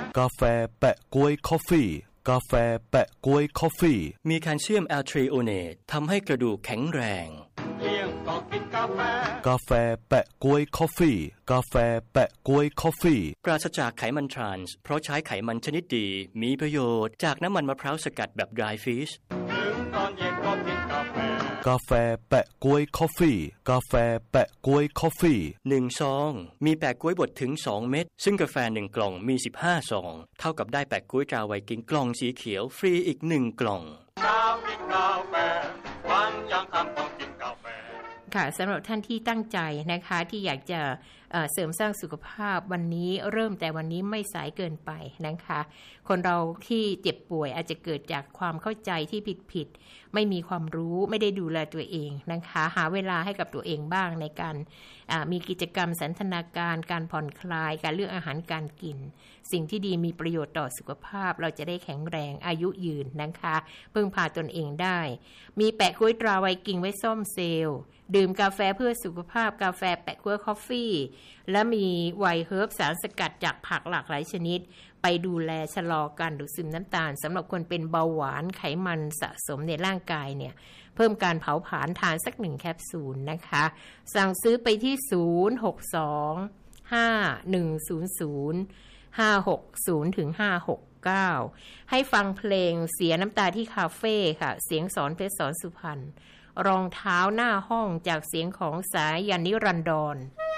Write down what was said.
กาแฟแปะก๊วยคอฟฟี่กาแฟแปะก๊วยคอฟฟี่มีแคลเซียมแอลทรีโอเนตทำให้กระดูกแข็งแรงเลี้ยงก็กินกาแฟกาแฟแปะก๊วยคอฟฟี่กาแฟแปะก๊วยคอฟฟี่ปราศจากไขมันทรานส์เพราะใช้ไขมันชนิดดีมีประโยชน์จากน้ำมันมะพร้าวสกัดแบบ dry fish ถึงตอนเย็นก็กินกาแฟกาแฟแปะก๊วยคอฟฟี่กาแฟแปะก๊วยคอฟฟี่ 1ซองมีแปะก๊วยบดถึง2เม็ดซึ่งกาแฟ1กล่องมี15ซองเท่ากับได้แปะก๊วยตราไวกิ้งกล่องสีเขียวฟรีอีก1กล่องกินกาแฟวันยังคำต้องกินกาแฟค่ะสำหรับท่านที่ตั้งใจนะคะที่อยากจะเสริมสร้างสุขภาพวันนี้เริ่มแต่วันนี้ไม่สายเกินไปนะคะคนเราที่เจ็บป่วยอาจจะเกิดจากความเข้าใจที่ผิดไม่มีความรู้ไม่ได้ดูแลตัวเองนะคะหาเวลาให้กับตัวเองบ้างในการมีกิจกรรมสันทนาการการผ่อนคลายการเลือกอาหารการกินสิ่งที่ดีมีประโยชน์ต่อสุขภาพเราจะได้แข็งแรงอายุยืนนะคะพึ่งพาตนเองได้มีแปะกล้วยตราไวกิ้งไว้ซ่อมเซลล์ดื่มกาแฟเพื่อสุขภาพกาแฟแปะกล้วยคอฟฟี่และมีไวน์เฮิร์บสารสกัดจากผักหลากหลายชนิดไปดูแลชะลอการดูดซึมน้ำตาลสำหรับคนเป็นเบาหวานไขมันสะสมในร่างกายเนี่ยเพิ่มการเผาผลาญทานสัก1แคปซูลนะคะสั่งซื้อไปที่062-5100-560-569ให้ฟังเพลงเสียน้ำตาที่คาเฟ่ค่ะเสียงสอนเพชรสอนสุพรรณรองเท้าหน้าห้องจากเสียงของสายันนิรันดร